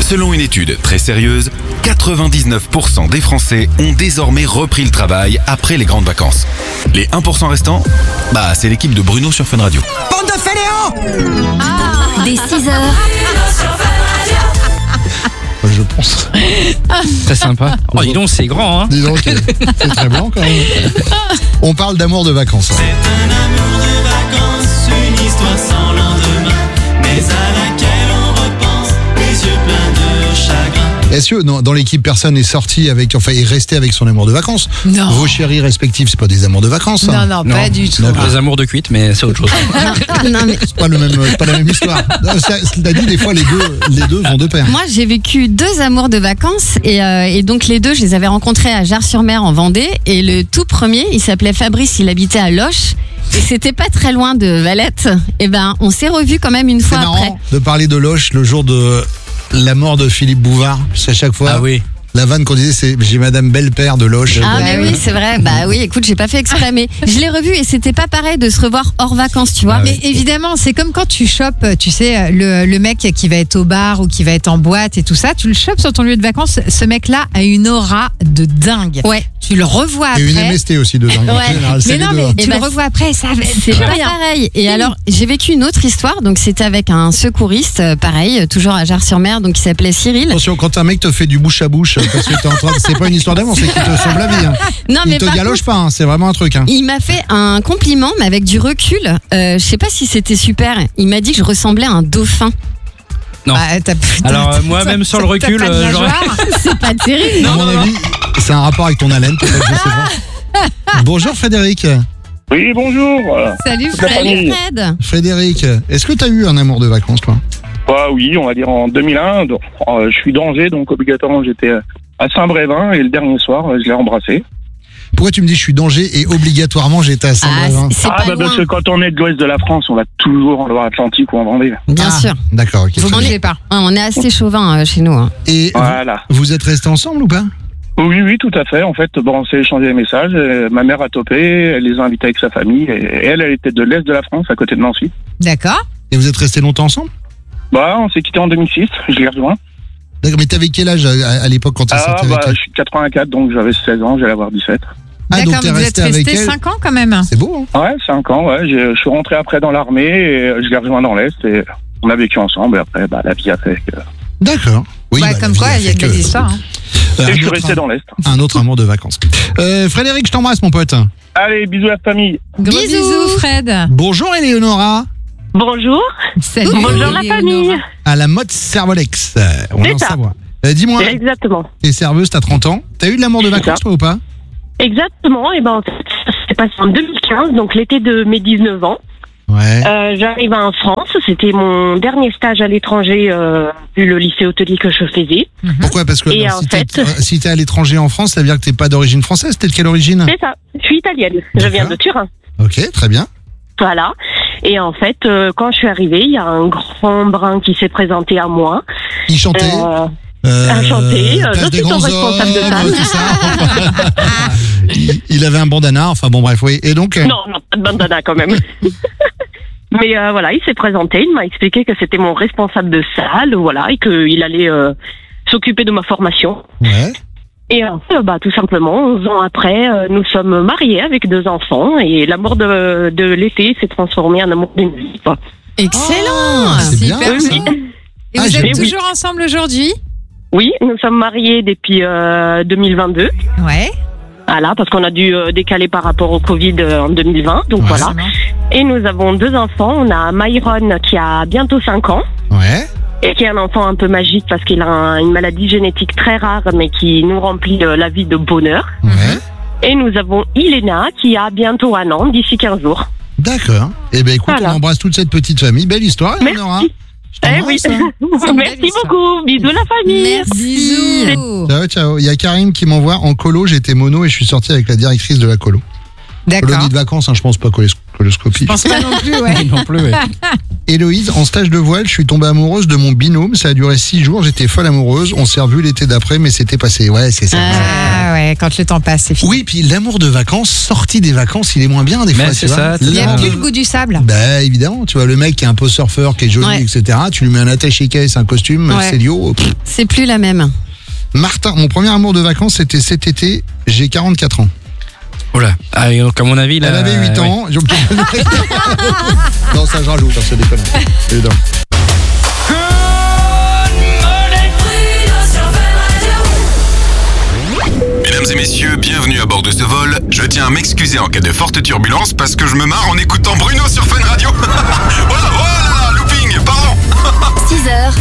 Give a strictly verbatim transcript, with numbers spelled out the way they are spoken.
Selon une étude très sérieuse, quatre-vingt-dix-neuf pour cent des Français ont désormais repris le travail après les grandes vacances. Les un pour cent restants, bah c'est l'équipe de Bruno sur Fun Radio. Bande de fainéants! Ah. Dès six heures. Je pense. Très sympa. Oh, dis donc, c'est grand, hein. Dis donc, c'est très blanc quand même. On parle d'amour de vacances. C'est un amour de vacances, une histoire sans lendemain, mais à laquelle on repense, les yeux pleins de chagrin. Est-ce que non, dans l'équipe, personne est sorti avec, enfin, est resté avec son amour de vacances? Non. Vos chéris respectifs, c'est pas des amours de vacances, Non, hein? non, pas du tout. D'accord. Les amours de cuite, mais c'est autre chose. Non, mais C'est pas le même, c'est pas la même histoire. Non, ça- Cela dit, des fois, les deux, les deux vont de pair. moi, j'ai vécu deux amours de vacances et, euh, et donc les deux, je les avais rencontrés à Jars-sur-Mer en Vendée. Et le tout premier, il s'appelait Fabrice, il habitait à Loches. Et c'était pas très loin de Valette. Et ben, on s'est revus quand même une C'est fois après. marrant de parler de Loche le jour de la mort de Philippe Bouvard. Parce qu'à chaque fois, Ah oui. la vanne qu'on disait, c'est j'ai Madame Belle-Père de Loche. Ah bah oui, c'est vrai. Bah oui, écoute, j'ai pas fait exprès, mais je l'ai revu et c'était pas pareil de se revoir hors vacances, tu vois. Ah oui. Mais évidemment, c'est comme quand tu chopes, tu sais, le, le mec qui va être au bar ou qui va être en boîte et tout ça, tu le chopes sur ton lieu de vacances, ce mec-là a une aura de dingue. Ouais. Tu le revois Et après. une M S T aussi dedans. En Ouais. général, c'est Mais les non, deux, mais hein. tu Et le bah, revois après, ça C'est plus pas rien. pareil. Et alors, j'ai vécu une autre histoire. Donc, c'était avec un secouriste, euh, pareil, euh, toujours à Jars-sur-Mer, donc qui s'appelait Cyril. Attention, quand un mec te fait du bouche à bouche, parce que t'es en train de... c'est pas une histoire d'amour, c'est qu'il te sauve la vie. Hein. Non, Il mais te par galoche contre, pas, hein, c'est vraiment un truc. Hein. il m'a fait un compliment, mais avec du recul. Euh, je sais pas si c'était super. Il m'a dit que je ressemblais à un dauphin. Non. Ah, t'as- t'as- Alors, euh, t'as- moi, t'as- même sur le t'as recul, pas de euh, j'aurais- nageoire. C'est pas terrible. À mon avis, c'est un rapport avec ton haleine, peut-être, je sais pas. Bonjour Frédéric. Oui, bonjour. Salut Toute la Fred. famille. Salut Fred. Frédéric, est-ce que tu as eu un amour de vacances, toi? Bah oui, on va dire en deux mille un. Donc, euh, je suis d'Angers, donc obligatoirement j'étais à Saint-Brévin et le dernier soir, euh, je l'ai embrassé. Pourquoi tu me dis je suis d'Angers et obligatoirement j'étais à Ah, Saint-Brévin? c'est Ah, pas bah loin. parce que quand on est de l'ouest de la France, on va toujours en Loire-Atlantique ou en Vendée. Bien Ah, sûr. D'accord, ok. Vous très bien. bougez pas. Ah, on est assez chauvin euh, chez nous. hein. Et Voilà. vous, vous êtes restés ensemble ou pas? Oui, oui, tout à fait. En fait, bon, on s'est échangé des messages. euh, Ma mère a topé, elle les a invités avec sa famille. Et elle, elle était de l'est de la France, à côté de Nancy. D'accord. Et vous êtes restés longtemps ensemble? Bah, on s'est quitté en deux mille six, je l'ai rejoint. D'accord, mais t'avais quel âge à, à- à l'époque quand tu Ah, sortais bah, avec je elle? suis de quatre-vingt-quatre, donc j'avais seize ans, j'allais avoir dix-sept. Ah, donc D'accord, t'es mais vous êtes resté avec resté elle? cinq ans quand même. C'est beau, hein? Ouais, cinq ans, ouais. J'ai- Je suis rentré après dans l'armée et euh, je l'ai rejoint dans l'Est et on a vécu ensemble. Et après, bah, la vie a fait que... D'accord. Oui, Ouais, bah, comme la quoi, vie a il y a fait de que- des histoires. hein. Euh, Et un je suis autre- resté dans l'Est. Un autre amour de vacances. Euh, Frédéric, je t'embrasse, mon pote. Allez, bisous à la famille. Gros Bisous. bisous, Fred. Bonjour, Éléonora. Bonjour, Salut. bonjour la Éléonora. famille. À la mode Servolex. Euh, on C'est en ça. savoir. Euh, Dis-moi, Exactement. t'es serveuse, t'as trente ans. T'as eu de l'amour de C'est vacances, ça. toi, ou pas? Exactement. Et ben, en fait, ça s'est passé en deux mille quinze, donc l'été de mes dix-neuf ans. Ouais. Euh, J'arrive en France. C'était mon dernier stage à l'étranger, euh, vu le lycée hôtelier que je faisais. Pourquoi? Parce que Et alors, en si t'es fait- euh, si t'es à l'étranger en France, ça veut dire que t'es pas d'origine française. T'es de quelle origine? C'est ça. Je suis italienne. Je D'accord. viens de Turin. Ok, très bien. Voilà. Et en fait, euh, quand je suis arrivée, il y a un grand brun qui s'est présenté à moi. Il chantait. Euh, Euh, Enchanté, euh, place je des suis son grands responsable de hommes, salle. tout ça. il, il avait un bandana, enfin bon bref, oui. Et donc, euh, non, non, pas de bandana quand même. Mais euh, voilà, il s'est présenté, il m'a expliqué que c'était mon responsable de salle, voilà, et qu'il allait euh, s'occuper de ma formation. ouais. Et euh, bah, tout simplement, onze ans après, euh, nous sommes mariés avec deux enfants, et l'amour de, de l'été s'est transformé en amour d'une vie, quoi. Excellent. Ah, c'est bien, Super. ça. Et Ah, vous j'ai- êtes toujours ensemble aujourd'hui? Oui, nous sommes mariés depuis euh, deux mille vingt-deux, Ouais. voilà, parce qu'on a dû euh, décaler par rapport au Covid euh, en deux mille vingt, donc Ouais. voilà. Et nous avons deux enfants, on a Myron qui a bientôt cinq ans, Ouais. et qui est un enfant un peu magique parce qu'il a un- une maladie génétique très rare mais qui nous remplit euh, la vie de bonheur. Ouais. Et nous avons Ilena qui a bientôt un an, d'ici quinze jours. D'accord. Eh ben écoute, Voilà. on embrasse toute cette petite famille. Belle histoire, Merci. Éléonora. Je Eh t'embrasse, oui. hein. C'est une belle Merci histoire. beaucoup, bisous la famille. Merci. Bisous. Ciao, ciao. Il y a Karim qui m'envoie en colo, j'étais mono et je suis sorti avec la directrice de la colo. D'accord. Colonie de vacances, hein, je pense pas colo, Coloscopie. Je pense pas non plus, ouais. Non plus, ouais. Héloïse, en stage de voile, je suis tombée amoureuse de mon binôme. Ça a duré six jours. J'étais folle amoureuse. On s'est revus l'été d'après, mais c'était passé. Ouais, c'est ça. Ah ouais, quand le temps passe, c'est fini. Oui, puis l'amour de vacances, sorti des vacances, il est moins bien des Mais fois. c'est tu ça, vois. t'as- Il n'y a L'amour plus de- le goût du sable. Bah évidemment, tu vois, le mec qui est un peu surfeur, qui est joli, Ouais. et cetera. Tu lui mets un attaché case, un costume, Ouais. Célio. pff. C'est plus la même. Martin, mon premier amour de vacances, c'était cet été. J'ai quarante-quatre ans. Oh là. Ah, donc à mon avis, là. Elle avait huit ouais. ans. Je- non, ça je rajoute, hein, c'est déconnant. Évidemment. Mesdames et messieurs, bienvenue à bord de ce vol. Je tiens à m'excuser en cas de forte turbulence parce que je me marre en écoutant Bruno sur Fun Radio. Voilà, voilà, looping, pardon. six heures,